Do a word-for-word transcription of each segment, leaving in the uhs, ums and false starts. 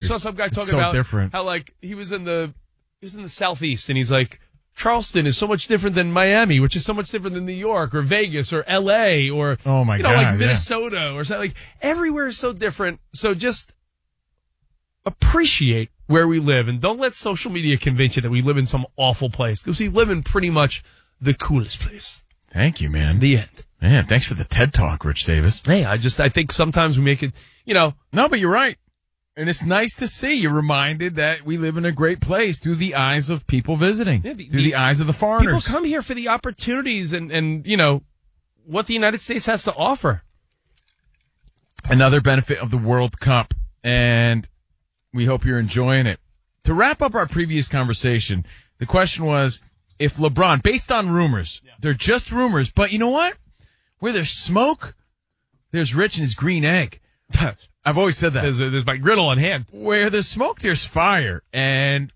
saw some guy talking so about different. how like he was in the he was in the Southeast, and he's like, Charleston is so much different than Miami, which is so much different than New York or Vegas or L A or oh my you know God, like Minnesota yeah. or something. Like everywhere is so different. So just appreciate where we live, and don't let social media convince you that we live in some awful place, because we live in pretty much the coolest place. Thank you, man. The end. Man, thanks for the TED Talk, Rich Davis. Hey, I just I think sometimes we make it, you know. No, but you're right. And it's nice to see you're reminded that we live in a great place through the eyes of people visiting, yeah, the, through the, the eyes of the foreigners. People come here for the opportunities and, and, you know, what the United States has to offer. Another benefit of the World Cup, and we hope you're enjoying it. To wrap up our previous conversation, the question was, if LeBron, based on rumors, yeah. they're just rumors, but you know what? Where there's smoke, there's Rich and his green egg. I've always said that. There's, a, there's my griddle on hand. Where there's smoke, there's fire. And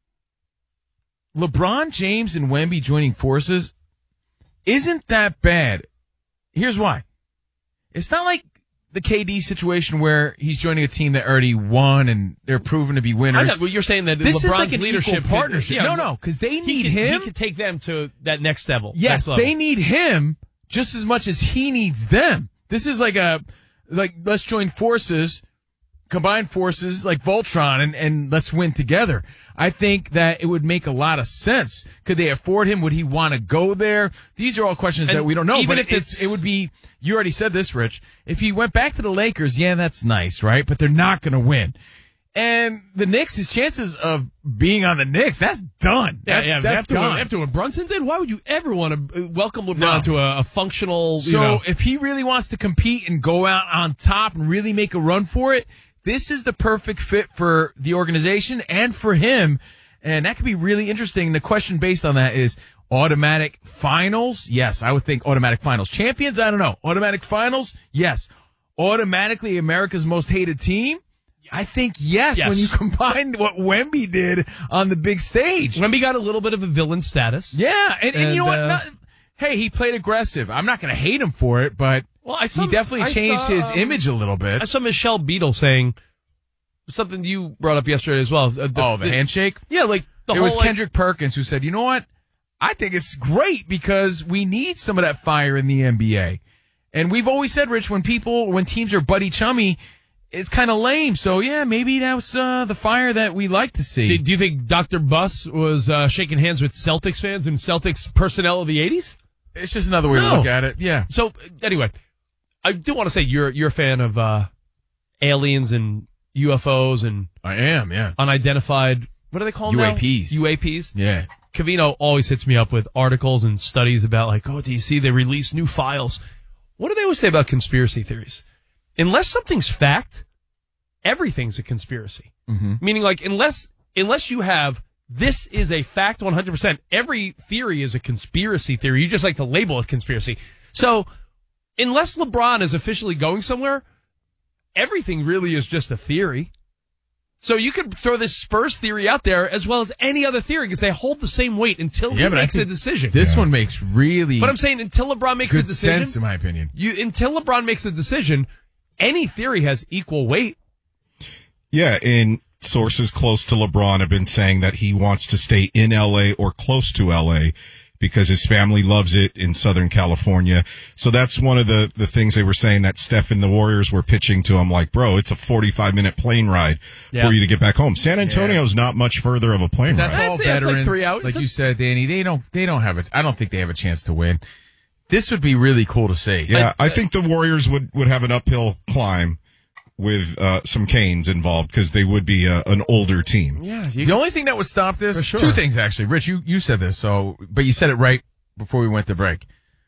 LeBron James and Wemby joining forces isn't that bad. Here's why. It's not like the K D situation where he's joining a team that already won and they're proven to be winners. I know, well, you're saying that this LeBron's is like an leadership equal partnership. Could, yeah, no, no, because they need he could, him. He could take them to that next level. Yes, next level. They need him just as much as he needs them. This is like a, like, let's join forces, combine forces like Voltron, and, and let's win together. I think that it would make a lot of sense. Could they afford him? Would he want to go there? These are all questions and that we don't know. Even but if it's, it's, it would be, you already said this, Rich. If he went back to the Lakers, yeah, that's nice, right? But they're not going to win. And the Knicks, his chances of being on the Knicks, that's done. That's, yeah, yeah. that's after, gone. after what Brunson did, why would you ever want to welcome LeBron No. to a, a functional, So you know. if he really wants to compete and go out on top and really make a run for it, this is the perfect fit for the organization and for him. And that could be really interesting. The question based on that is automatic finals. Yes, I would think automatic finals. Champions, I don't know. Automatic finals, yes. Automatically America's most hated team. I think yes, yes, when you combine what Wemby did on the big stage. Wemby got a little bit of a villain status. Yeah, and, and, and you know what? Uh, Not, hey, he played aggressive. I'm not going to hate him for it, but well, I saw, he definitely I changed saw, his um, image a little bit. I saw Michelle Beadle saying something you brought up yesterday as well. Uh, the, oh, the, the handshake? Yeah, like the it whole, was like, Kendrick Perkins who said, you know what? I think it's great because we need some of that fire in the N B A. And we've always said, Rich, when people, when teams are buddy chummy, it's kind of lame. So, yeah, maybe that's uh, the fire that we like to see. Do, do you think Doctor Buss was uh, shaking hands with Celtics fans and Celtics personnel of the eighties? It's just another way no. to look at it. Yeah. So, anyway, I do want to say you're you're a fan of uh, aliens and U F Os and I am, yeah. unidentified, what do they call them U A now? Ps. U A Ps? Yeah. Cavino always hits me up with articles and studies about, like, oh, do you see they release new files? What do they always say about conspiracy theories? Unless something's fact, everything's a conspiracy. Mm-hmm. Meaning, like, unless unless you have, this is a fact one hundred percent, every theory is a conspiracy theory. You just like to label it conspiracy. So, unless LeBron is officially going somewhere, everything really is just a theory. So you could throw this Spurs theory out there as well as any other theory because they hold the same weight until yeah, he but makes I a decision. This yeah. one makes really But I'm saying until LeBron makes good a decision. sense, in my opinion. You, until LeBron makes a decision, any theory has equal weight. Yeah, and sources close to LeBron have been saying that he wants to stay in L A or close to L A because his family loves it in Southern California. So that's one of the, the things they were saying that Steph and the Warriors were pitching to him, like, bro, it's a forty-five minute plane ride yeah. for you to get back home. San Antonio's yeah. not much further of a plane That's ride. all That's, yeah, it's like veterans. three hours. Like It's a- you said, Danny, they don't, they don't have it. I don't think they have a chance to win. This would be really cool to see. Yeah, I, I think the Warriors would, would have an uphill climb with uh, some Canes involved because they would be uh, an older team. Yeah. The only thing that would stop this, For sure. two things actually. Rich, you, you said this, so, but you said it right before we went to break.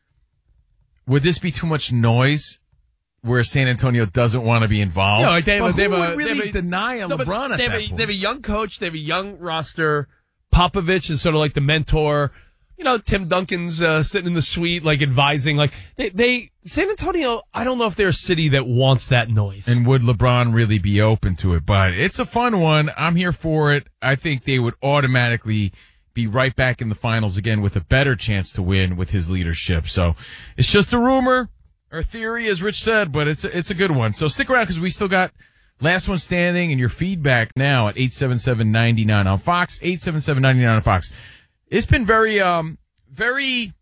Would this be too much noise where San Antonio doesn't want to be involved? No, like they have, but a, they have who a, would really they have a, deny a no, but LeBron at they have that a, point? They have a young coach. They have a young roster. Popovich is sort of like the mentor. You know, Tim Duncan's uh, sitting in the suite, like advising. Like they, they, San Antonio. I don't know if they're a city that wants that noise. And would LeBron really be open to it? But it's a fun one. I'm here for it. I think they would automatically be right back in the finals again with a better chance to win with his leadership. So it's just a rumor or theory, as Rich said, but it's a, it's a good one. So stick around because we still got Last one standing, and your feedback now at eight seven seven, nine nine on Fox, eight seven seven, nine nine on Fox. It's been very, um, very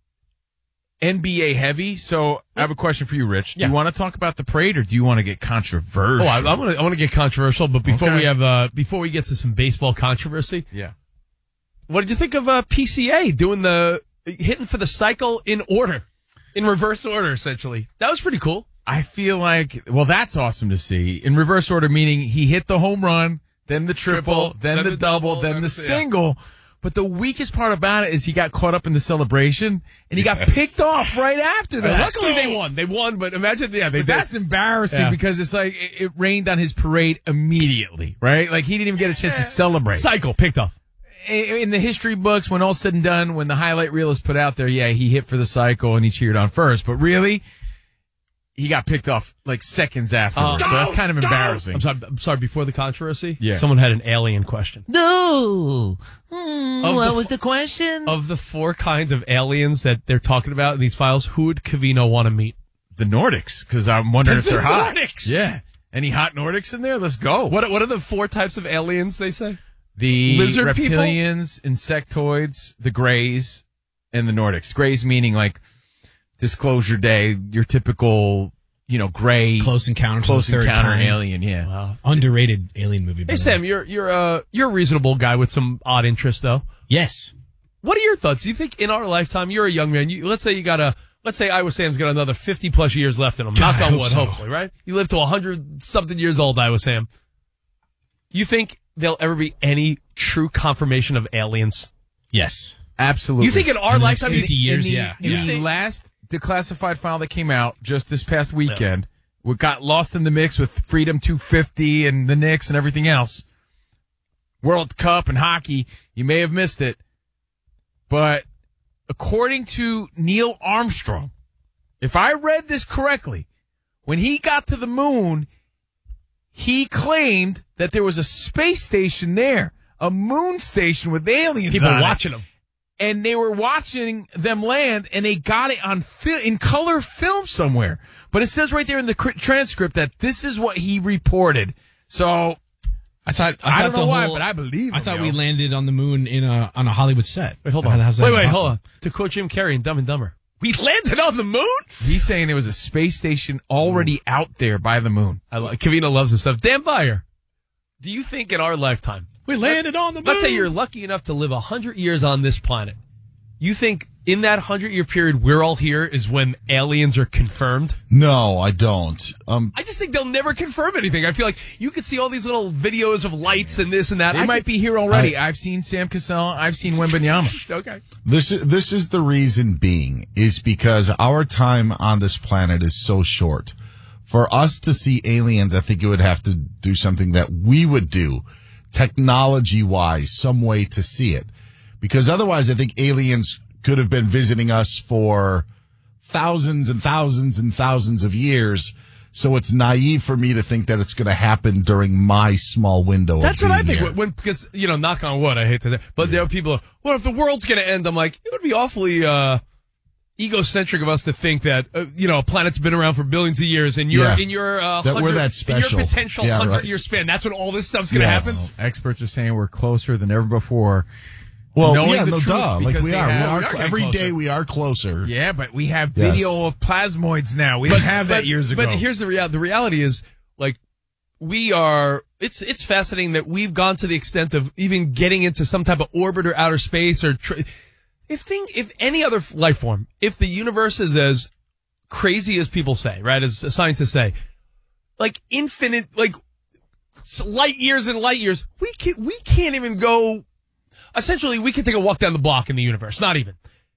N B A heavy, so I have a question for you, Rich. Do Yeah. you want to talk about the parade, or do you want to get controversial? Oh, I, I want to I want to get controversial, but before Okay. we have uh, before we get to some baseball controversy, Yeah. what did you think of uh, P C A doing the hitting for the cycle in order, in reverse order, essentially? That was pretty cool. I feel like, well, that's awesome to see. In reverse order, meaning he hit the home run, then the triple, Triple, then, then the, the double, double, then then the the- yeah. single. But the weakest part about it is he got caught up in the celebration, and he got picked off right after that. Luckily, they won. They won, but imagine, yeah, they But did. that's embarrassing Yeah. because it's like it, it rained on his parade immediately, right? Like he didn't even get a chance to celebrate. Cycle picked off. In in the history books, when all's said and done, when the highlight reel is put out there, yeah, he hit for the cycle and he cheered on first. But really, he got picked off like seconds afterwards. Uh, so that's kind of embarrassing. I'm sorry. I'm sorry. Before the controversy, Yeah. someone had an alien question. No. Hmm, Of what the was f- the question? Of the four kinds of aliens that they're talking about in these files, who would Cavino want to meet? The Nordics, because I'm wondering if The they're hot. Nordics! Yeah. Any hot Nordics in there? Let's go. What What are the four types of aliens they say? The Lizard people? reptilians, insectoids, the Greys, and the Nordics. Greys meaning like Disclosure Day, your typical, you know, gray, Close Encounters close of the Third encounter Kind. alien. Yeah. Wow. Underrated alien movie. by Hey the Sam, way. you're you're uh you're a reasonable guy with some odd interests though. Yes. What are your thoughts? Do you think in our lifetime, you're a young man, you, let's say you got a, let's say Iowa Sam's got another fifty plus years left in him. God, Knock I on hope wood, so. hopefully, right? You live to one hundred something years old, Iowa Sam. You think there'll ever be any true confirmation of aliens? Yes. Absolutely. You think in our In the next lifetime, fifty in years, the- yeah. In you the think- last declassified file that came out just this past weekend, we got lost in the mix with Freedom two fifty and the Knicks and everything else. World Cup and hockey, you may have missed it. But according to Neil Armstrong, if I read this correctly, when he got to the moon, he claimed that there was a space station there, a moon station with aliens people on it. watching them. And they were watching them land, and they got it on fi- in color film somewhere. But it says right there in the cr- transcript that this is what he reported. So I thought. I, I, thought don't know the why, whole- but I believe. I him, thought yo. we landed on the moon in a on a Hollywood set. Wait, hold How- on. how's that Wait, wait, possible? hold on. To quote Jim Carrey in Dumb and Dumber, we landed on the moon? He's saying there was a space station already out there by the moon. I love, Kavino loves this stuff. Dan Byer, do you think in our lifetime, We landed on the moon. let's say you're lucky enough to live one hundred years on this planet, you think in that one hundred year period we're all here is when aliens are confirmed? No, I don't. Um, I just think they'll never confirm anything. I feel like you could see all these little videos of lights and this and that. They I might just- be here already. I've seen Sam Cassell. I've seen Wembanyama. Okay. this is this is the reason being is because our time on this planet is so short. For us to see aliens, I think it would have to do something that we would do, technology wise, some way to see it. Because otherwise, I think aliens could have been visiting us for thousands and thousands and thousands of years. So it's naive for me to think that it's going to happen during my small window. That's of what I being think. here. When, when because you know, knock on wood, I hate to, but there are people. What if the world's going to end? I'm like, it would be awfully uh, egocentric of us to think that uh, you know a planet's been around for billions of years, and you're Yeah. in your uh, That we're hundred- that special. in your potential Yeah, hundred right. year span. That's when all this stuff's going to Yes. happen. Experts are saying we're closer than ever before. Well, knowing yeah, the no, truth, duh. Like because we they are. have- we we are are getting every closer. day we are closer. Yeah, but we have Yes. video of plasmoids now. We didn't have that but, years ago. But here's the reality. The reality is, like, we are. It's it's fascinating that we've gone to the extent of even getting into some type of orbit or outer space or. Tr- if thing, if any other f- life form, if the universe is as crazy as people say, right, as scientists say, like infinite, like s- light years and light years, we can we can't even go. Essentially, we can take a walk down the block in the universe. Not even.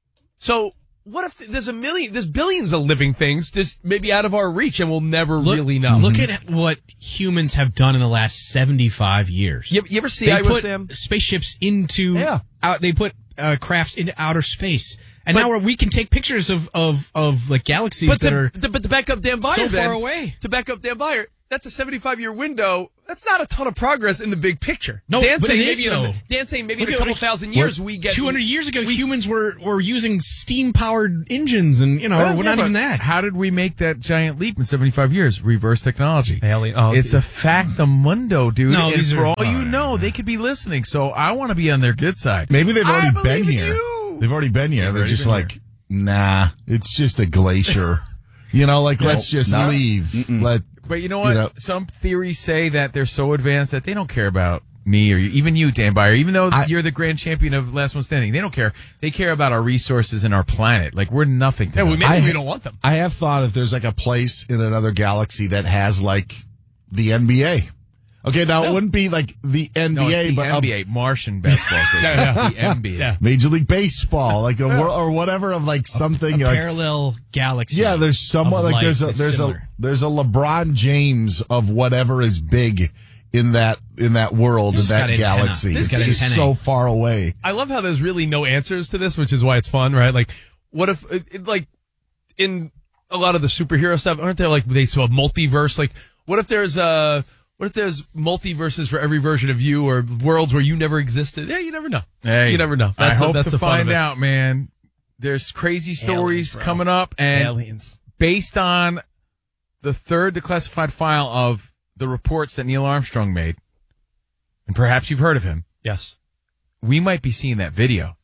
So. What if there's a million, there's billions of living things just maybe out of our reach and we'll never Look, really know. Look at what humans have done in the last seventy-five years. You, you ever see They Iowa put Sam? spaceships into Yeah. out. They put uh, craft into outer space, and But- now we're, we can take pictures of of of like galaxies But that to, are to- but to back up Dan Byer, so then, far away. To back up Dan Byer, that's a seventy-five year window. That's not a ton of progress in the big picture. No, Dan but saying it is, maybe in a, though. Dan saying maybe Look in a at, couple like, thousand years we get two hundred years ago, humans were, were using steam-powered engines and, you know, Well, we're yeah, not but even that. How did we make that giant leap in seventy-five years? Reverse technology. Alien- oh, it's a factamundo, dude. No, and these for are- all you know, they could be listening. So I want to be on their good side. Maybe they've I already been believe in here. you. They've already been here. They're already just been like, nah, it's just a glacier. You know, like, let's just no. leave. Let But you know what? You know- Some theories say that they're so advanced that they don't care about me or you, even you, Dan Byer. Even though I- you're the grand champion of Last One Standing, they don't care. They care about our resources and our planet. Like we're nothing to Yeah, them. we, maybe I- we don't want them. I have thought if there's like a place in another galaxy that has like the N B A. Okay, now it wouldn't be like the N B A, no, it's the but N B A, Martian basketball. Stadium. Yeah, yeah. The N B A. Yeah. Major League Baseball, like a wor- or whatever of like something like. Parallel galaxy. Yeah, there's someone of like there's a life that's there's similar. a there's a LeBron James of whatever is big in that in that world in He's that got antenna. galaxy. He's It's got just antennae. so far away. I love how there's really no answers to this, which is why it's fun, right? Like, what if, it, it, like, in a lot of the superhero stuff, aren't there like they so a multiverse? Like, what if there's uh what if there's multiverses for every version of you, or worlds where you never existed? Yeah, you never know. Hey, you never know. I That's the- hope that's to the fun of find it. out, man. There's crazy stories bro. coming up, and Aliens. based on the third declassified file of the reports that Neil Armstrong made, and perhaps you've heard of him, Yes. we might be seeing that video.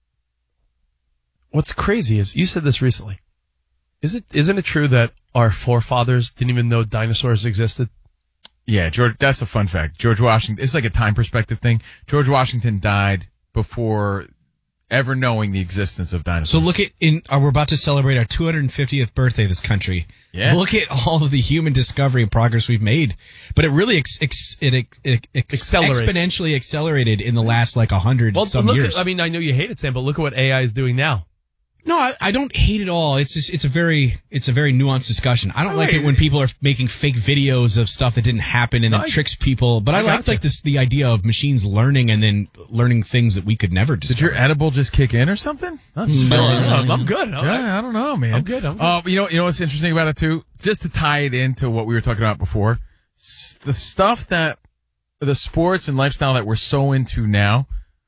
What's crazy is you said this recently. Is it isn't it true that our forefathers didn't even know dinosaurs existed? Yeah, George. That's a fun fact. George Washington. It's like a time perspective thing. George Washington died before ever knowing the existence of dinosaurs. So look at in uh, we're about to celebrate our two hundred fiftieth birthday. This country. Yeah. Look at all of the human discovery and progress we've made, but it really ex, ex, it, it, it ex, Accelerates. exponentially accelerated in the last like a hundred Well, some look years. at, I mean, I know you hate it, Sam, but look at what A I is doing now. No, I, I don't hate it all. It's just, it's a very it's a very nuanced discussion. I don't No, like wait. it when people are making fake videos of stuff that didn't happen and No, it I- tricks people. But I, I like gotcha. like this the idea of machines learning and then learning things that we could never Did discover. your edible just kick in or something? I'm, just feeling- I'm, I'm good. I'm- Yeah, I don't know, man. I'm good, I'm good. Uh, you know, you know what's interesting about it too? Just to tie it into what we were talking about before, s- the stuff that the sports and lifestyle that we're so into now,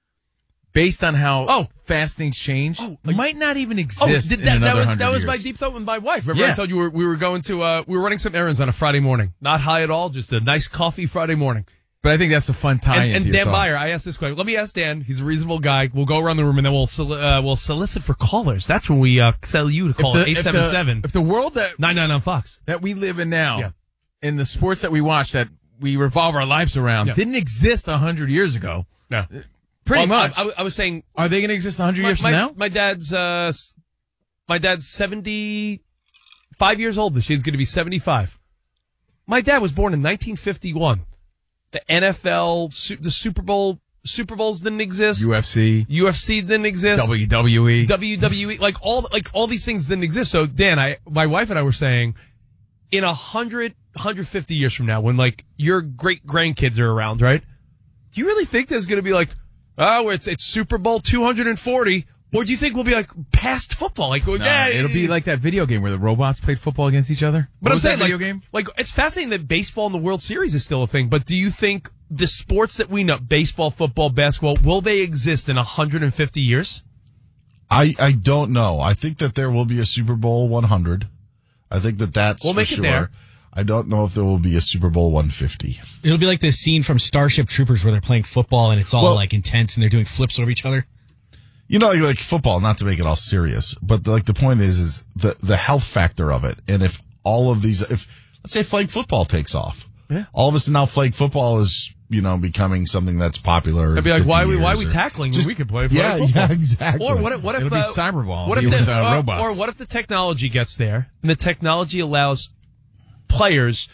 based on how Oh. fast things change, Oh, like- might not even Oh, exist did in that, another that was hundred that was years. my deep thought with my wife. Remember I Yeah. told you we were, we were going to uh, we were running some errands on a Friday morning. Not high at all, just a nice coffee Friday morning. But I think that's a fun tie. And, and Dan Byer, I asked this question. Let me ask Dan. He's a reasonable guy. We'll go around the room and then we'll soli- uh, we'll solicit for callers. That's when we uh, sell you to call eight seven seven If the world that nine nine on Fox. that we live in now, Yeah. in the sports that we watch, that we revolve our lives around, Yeah. didn't exist a hundred years ago. No, Pretty Well, much. I, I, I was saying Are they going to exist a hundred my, years my, from now? my dad's uh, s- my dad's seventy five years old. This year. He's going to be seventy five. My dad was born in nineteen fifty one. The N F L, su- the Super Bowl, Super Bowls didn't exist. U F C, U F C didn't exist. W W E. W W E, like all, like all these things didn't exist. So Dan, I, my wife and I were saying, in a hundred, hundred fifty years from now, when like your great grandkids are around, right? Do you really think there's going to be like, oh, it's it's Super Bowl two hundred forty, or do you think we'll be like past football? Like, Nah, yeah, it'll be like that video game where the robots played football against each other. But What I'm was saying, that video like, game? like it's fascinating that baseball in the World Series is still a thing. But do you think the sports that we know, baseball, football, basketball, will they exist in one hundred fifty years? I, I don't know. I think that there will be a Super Bowl one hundred. I think that that's We'll for make it sure. there. I don't know if there will be a Super Bowl one fifty. It'll be like this scene from Starship Troopers where they're playing football and it's all Well- like intense and they're doing flips over each other. You know, like, like football, not to make it all serious, but the, like the point is, is the, the health factor of it. And if all of these, if let's say flag football takes off, Yeah. all of a sudden now flag football is, you know, becoming something that's popular. It'd be like, fifty why are we why are years we or- tackling when Just- we could play flag Yeah, football? yeah, exactly. Or what if, what if, It'll be uh, cyberball What if with, the, uh, or, robots. or what if the technology gets there and the technology allows players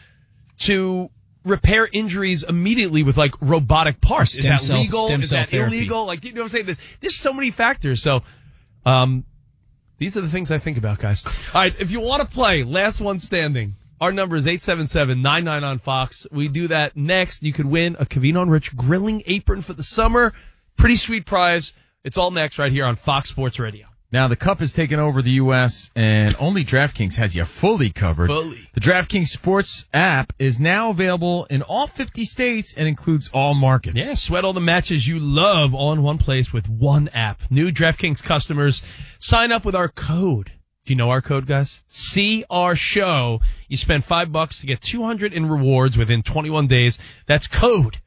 to repair injuries immediately with like robotic parts? Is Stem that cell- legal? stem Is cell that therapy. illegal? Like, you know what I'm saying? There's, there's so many factors. So, um, these are the things I think about, guys. All right, if you want to play Last One Standing, our number is eight seven seven nine nine on Fox. We do that next. You could win a Covino and Rich grilling apron for the summer. Pretty sweet prize. It's all next right here on Fox Sports Radio. Now, the Cup has taken over the U S, and only DraftKings has you fully covered. Fully. The DraftKings Sports app is now available in all fifty states and includes all markets. Yeah, sweat all the matches you love all in one place with one app. New DraftKings customers sign up with our code. Do you know our code, guys? C R Show. You spend five bucks to get two hundred in rewards within twenty-one days. That's code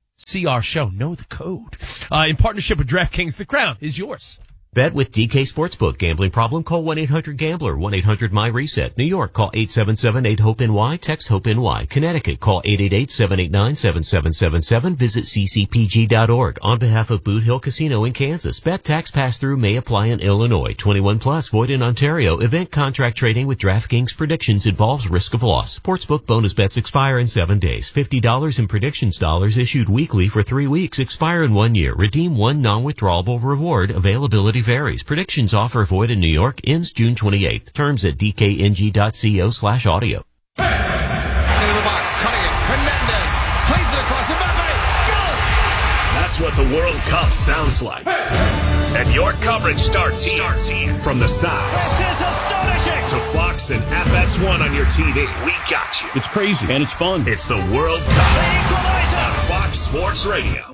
C R Show. Know the code. Uh, in partnership with DraftKings, the crown is yours. Bet with D K Sportsbook. Gambling problem? Call one eight hundred gambler, one eight hundred my reset. New York, call eight seven seven eight hope N Y, text HOPE-NY. Connecticut, call eight eight eight seven eight nine seven seven seven seven. Visit c c p g dot org. On behalf of Boot Hill Casino in Kansas, bet tax pass-through may apply in Illinois. twenty-one plus, void in Ontario. Event contract trading with DraftKings predictions involves risk of loss. Sportsbook bonus bets expire in seven days. fifty dollars in predictions dollars issued weekly for three weeks. Expire in one year. Redeem one non-withdrawable reward. Availability varies. Predictions offer void in New York. Ends June twenty-eighth. Terms at d k n g dot co slash audio. Into the box, cutting it. Hernandez plays it across the Mbappe. Go! That's what the World Cup sounds like. And your coverage starts here. From the sound This is astonishing. to Fox and F S one on your T V. We got you. It's crazy and it's fun. It's the World Cup The equalizer. on Fox Sports Radio.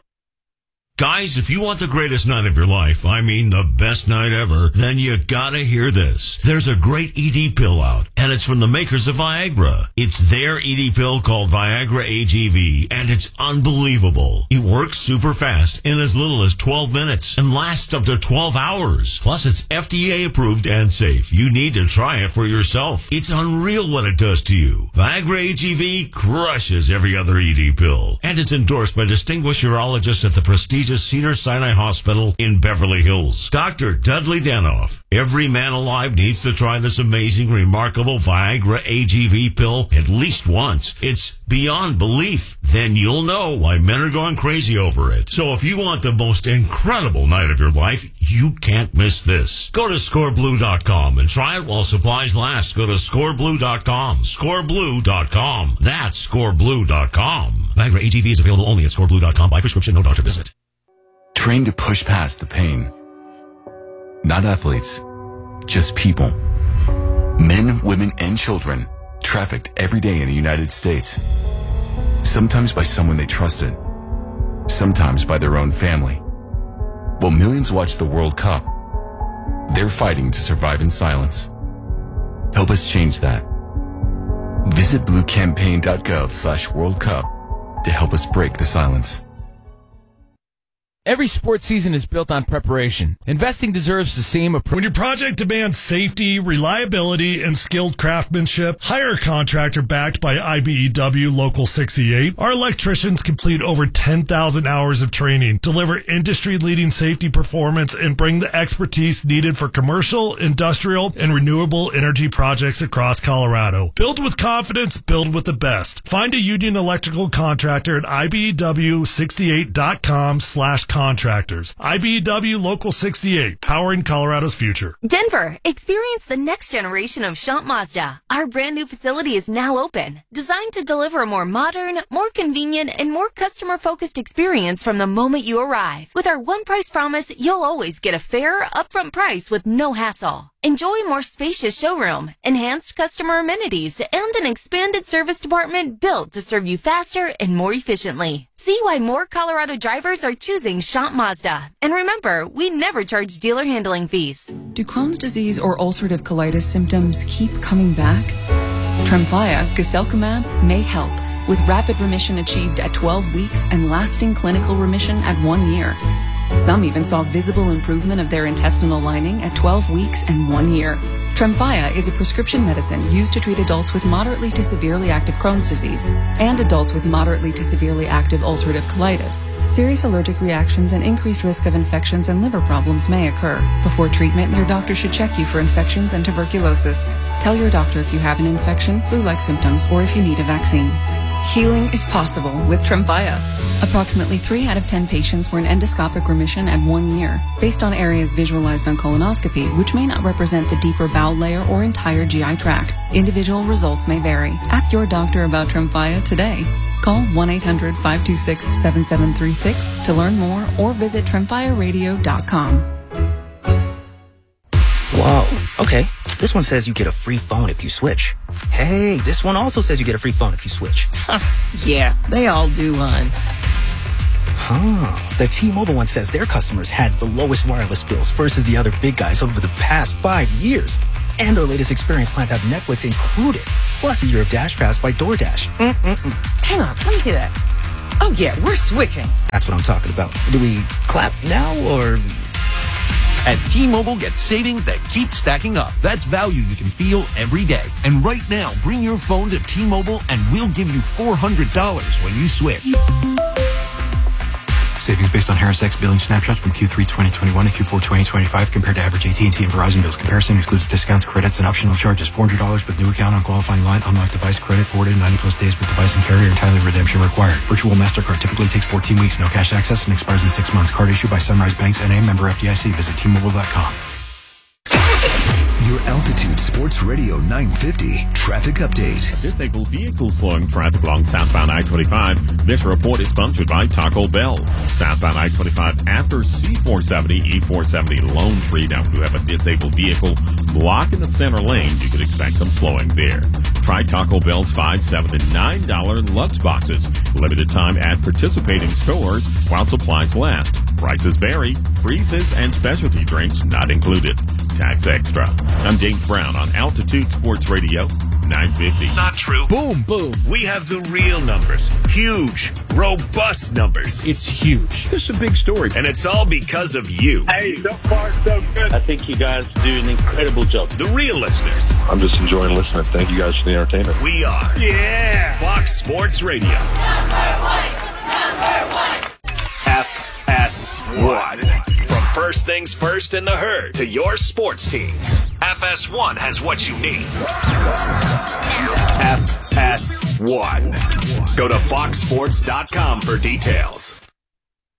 Guys, if you want the greatest night of your life, I mean the best night ever, then you gotta hear this. There's a great E D pill out, and it's from the makers of Viagra. It's their E D pill called Viagra A G V, and it's unbelievable. It works super fast in as little as twelve minutes and lasts up to twelve hours. Plus, it's F D A approved and safe. You need to try it for yourself. It's unreal what it does to you. Viagra A G V crushes every other E D pill, and it's endorsed by distinguished urologists at the prestigious Cedars-Sinai Hospital in Beverly Hills. Doctor Dudley Danoff. Every man alive needs to try this amazing, remarkable Viagra A G V pill at least once. It's beyond belief. Then you'll know why men are going crazy over it. So if you want the most incredible night of your life, you can't miss this. Go to score blue dot com and try it while supplies last. Go to score blue dot com. score blue dot com. That's score blue dot com. Viagra A G V is available only at score blue dot com by prescription, no doctor visit. Trained to push past the pain. Not athletes, just people. Men, women, and children trafficked every day in the United States. Sometimes by someone they trusted, sometimes by their own family. While millions watch the World Cup, they're fighting to survive in silence. Help us change that. Visit blue campaign dot gov slash World Cup to help us break the silence. Every sports season is built on preparation. Investing deserves the same approach. When your project demands safety, reliability, and skilled craftsmanship, hire a contractor backed by I B E W Local sixty-eight. Our electricians complete over ten thousand hours of training, deliver industry-leading safety performance, and bring the expertise needed for commercial, industrial, and renewable energy projects across Colorado. Build with confidence, build with the best. Find a Union Electrical contractor at I B E W sixty-eight dot com slash contractors. I B E W Local sixty-eight, powering Colorado's future. Denver, experience the next generation of Shop Mazda. Our brand new facility is now open, designed to deliver a more modern, more convenient, and more customer-focused experience from the moment you arrive. With our one price promise, you'll always get a fair, upfront price with no hassle. Enjoy a more spacious showroom, enhanced customer amenities, and an expanded service department built to serve you faster and more efficiently. See why more Colorado drivers are choosing Shop Mazda. And remember, we never charge dealer handling fees. Do Crohn's disease or ulcerative colitis symptoms keep coming back? Tremfya, guselkumab, may help, with rapid remission achieved at twelve weeks and lasting clinical remission at one year. Some even saw visible improvement of their intestinal lining at twelve weeks and one year. Tremfya is a prescription medicine used to treat adults with moderately to severely active Crohn's disease and adults with moderately to severely active ulcerative colitis. Serious allergic reactions and increased risk of infections and liver problems may occur. Before treatment, your doctor should check you for infections and tuberculosis. Tell your doctor if you have an infection, flu-like symptoms, or if you need a vaccine. Healing is possible with Tremfya. Approximately three out of ten patients were in endoscopic remission at one year, based on areas visualized on colonoscopy, which may not represent the deeper bowel layer or entire G I tract. Individual results may vary. Ask your doctor about Tremfya today. Call one eight hundred five two six seven seven three six to learn more or visit tremfya radio dot com. Whoa. Okay. This one says you get a free phone if you switch. Hey, this one also says you get a free phone if you switch. Yeah, they all do, hon. Huh. The T-Mobile one says their customers had the lowest wireless bills versus the other big guys over the past five years. And their latest experience plans have Netflix included, plus a year of Dash Pass by DoorDash. Mm-mm-mm. Hang on, let me see that. Oh, yeah, we're switching. That's what I'm talking about. Do we clap now or... At T-Mobile, get savings that keep stacking up. That's value you can feel every day. And right now, bring your phone to T-Mobile and we'll give you four hundred dollars when you switch. Savings based on Harris X billing snapshots from Q three twenty twenty-one to Q four twenty twenty-five compared to average A T and T and Verizon bills. Comparison excludes discounts, credits, and optional charges. four hundred dollars with new account on qualifying line. Unlocked device credit boarded ninety plus days with device and carrier. Entirely redemption required. Virtual MasterCard typically takes fourteen weeks. No cash access and expires in six months. Card issued by Sunrise Banks N A, member F D I C. Visit T Mobile dot com. Your Altitude Sports Radio nine fifty traffic update. Disabled vehicles slowing traffic along southbound I twenty-five. This report is sponsored by Taco Bell. Southbound I twenty-five after C four seventy, E four seventy, Lone Tree. Now, if you have a disabled vehicle blocking the center lane, you could expect some slowing there. Try Taco Bell's five, seven, and nine dollar Lux boxes. Limited time at participating stores while supplies last. Prices vary. Freezes and specialty drinks not included. Tax extra. I'm James Brown on Altitude Sports Radio nine fifty. Not true. Boom, boom. We have the real numbers. Huge, robust numbers. It's huge. This is a big story. And it's all because of you. Hey, so far so good. I think you guys do an incredible job. The real listeners. I'm just enjoying listening. Thank you guys for the entertainment. We are. Yeah. Fox Sports Radio. Number one. Number one. F S one. From first things first in the herd to your sports teams. F S one has what you need. F S one. Go to fox sports dot com for details.